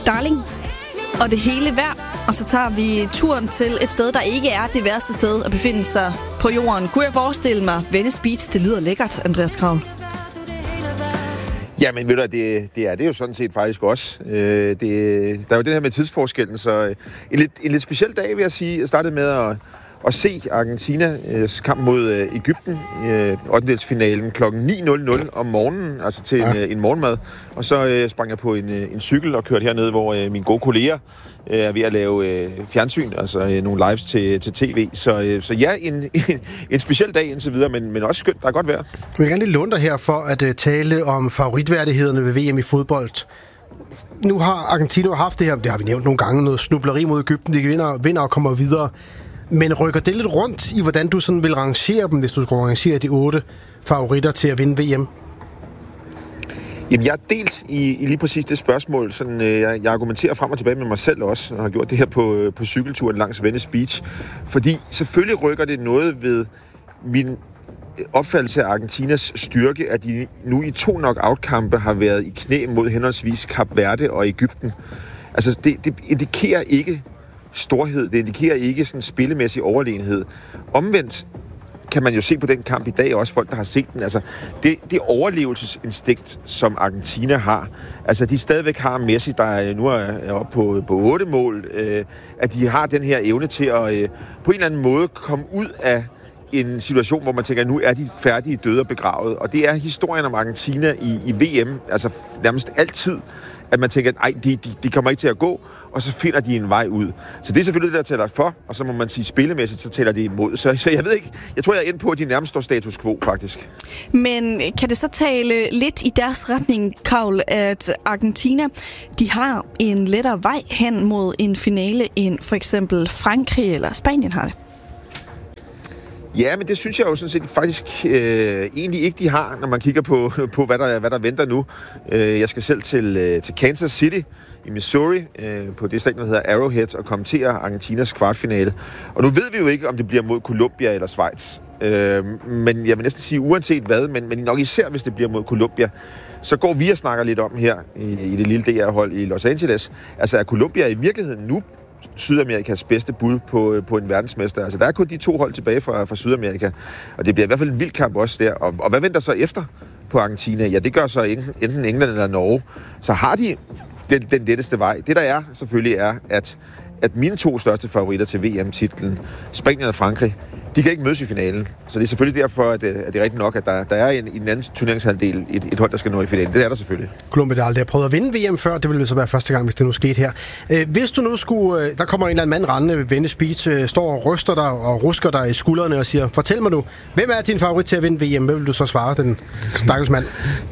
Darling og det hele værd. Og så tager vi turen til et sted, der ikke er det værste sted at befinde sig på jorden. Kunne jeg forestille mig Venice Beach? Det lyder lækkert, Andreas Kraul. Ja, men ved du, det er jo sådan set faktisk også. Der er jo det her med tidsforskellen, så en lidt speciel dag, vil jeg sige. Jeg startede med at se Argentinas kamp mod Egypten i 8-delsfinalen kl. 9.00 om morgenen, altså til en morgenmad. Og så sprang jeg på en cykel og kørte herned, hvor mine gode kolleger er ved at lave fjernsyn, altså nogle lives til tv. Så ja, en speciel dag indtil videre, men også skønt, der er godt vejr. Jeg vil gerne lige låne dig her for at tale om favoritværdighederne ved VM i fodbold. Nu har Argentina haft det her, det har vi nævnt nogle gange, noget snubleri mod Egypten, de vinder og kommer videre. Men rykker det lidt rundt i, hvordan du sådan vil rangere dem, hvis du skulle rangere de 8 favoritter til at vinde VM? Jamen, jeg er delt i lige præcis det spørgsmål. Sådan, jeg argumenterer frem og tilbage med mig selv også, og har gjort det her på cykelturen langs Venice Beach. Fordi selvfølgelig rykker det noget ved min opfattelse af Argentinas styrke, at de nu i 2 knockout-kampe har været i knæ mod henholdsvis Kap Verde og Egypten. Altså, det indikerer ikke storhed, det indikerer ikke sådan spillemæssig overlegenhed. Omvendt kan man jo se på den kamp i dag, også folk, der har set den. Altså, det overlevelsesinstinkt, som Argentina har, altså de stadigvæk har Messi, der nu er oppe på 8 mål, at de har den her evne til at på en eller anden måde komme ud af en situation, hvor man tænker, at nu er de færdige, døde og begravet. Og det er historien om Argentina i VM, altså nærmest altid, at man tænker, at de kommer ikke til at gå, og så finder de en vej ud. Så det er selvfølgelig det, der tæller for, og så må man sige spillemæssigt, så tæller det imod. Så jeg ved ikke, jeg tror, jeg er inde på, at de nærmest står status quo, faktisk. Men kan det så tale lidt i deres retning, Kraul, at Argentina, de har en lettere vej hen mod en finale, end for eksempel Frankrig eller Spanien har det? Ja, men det synes jeg jo sådan set faktisk egentlig ikke, de har, når man kigger på hvad der venter nu. Jeg skal selv til Kansas City i Missouri, på det stadion, der hedder Arrowhead, og kommentere Argentinas kvartfinale. Og nu ved vi jo ikke, om det bliver mod Colombia eller Schweiz. Men jeg vil næsten sige, uanset hvad, men nok især, hvis det bliver mod Colombia, så går vi og snakker lidt om her i det lille DR-hold i Los Angeles. Altså, er Colombia i virkeligheden nu Sydamerikas bedste bud på en verdensmester? Altså, der er kun de 2 hold tilbage fra Sydamerika, og det bliver i hvert fald en vild kamp også der. Og hvad venter så efter på Argentina? Ja, det gør så enten England eller Norge. Så har de den letteste vej. Det der er selvfølgelig er, at mine 2 største favoritter til VM-titlen, Spanien og Frankrig, de kan ikke mødes i finalen. Så det er selvfølgelig derfor, at det er rigtigt nok, at der er i den anden turneringshalvdel et hold, der skal nå i finalen. Det er der selvfølgelig. Colombia, der aldrig har prøvet at vinde VM før. Det ville så være første gang, hvis det nu skete her. Hvis du nu skulle... Der kommer en eller anden mand rendende ved Venice Beach, står og ryster dig og rusker dig i skuldrene og siger, fortæl mig nu, hvem er din favorit til at vinde VM? Hvad vil du så svare, den stakkels mand?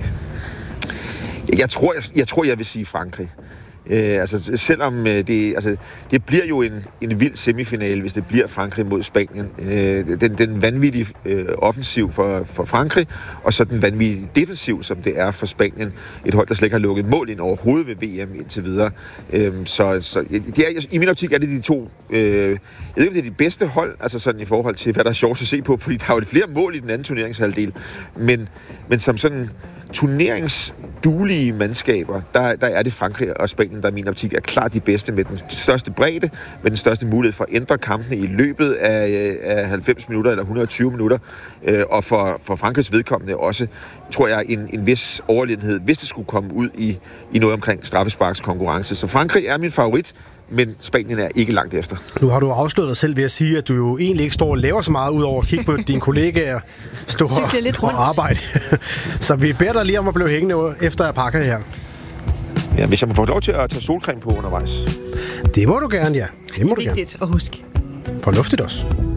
Jeg tror, jeg vil sige Frankrig. Altså, selvom det bliver jo en vild semifinale, hvis det bliver Frankrig mod Spanien. Den vanvittige offensiv for Frankrig, og så den vanvittige defensiv, som det er for Spanien. Et hold, der slet ikke har lukket mål ind overhovedet ved VM indtil videre. Så det er, i min optik er det de 2... jeg ved ikke, om det er de bedste hold, altså sådan i forhold til, hvad der er sjovt at se på, fordi der er jo flere mål i den anden turneringshalvdel. Men som sådan turneringsduelige mandskaber, der er det Frankrig og Spanien, der i min optik er klart de bedste, med den største bredde, med den største mulighed for at ændre kampene i løbet af 90 minutter eller 120 minutter. Og for Frankrigs vedkommende også, tror jeg, en vis overlegenhed, hvis det skulle komme ud i noget omkring straffesparkskonkurrence. Så Frankrig er min favorit, men Spanien er ikke langt efter. Nu har du afsløret dig selv ved at sige, at du jo egentlig ikke står og laver så meget ud over at kigge på dine kollegaer stå og arbejde. Så vi beder dig lige om at blive hængende efter at pakke her. Ja, hvis jeg må få lov til at tage solcreme på undervejs. Det må du gerne, ja. Det må du gerne. Det er vigtigt at huske. Fornuftigt også.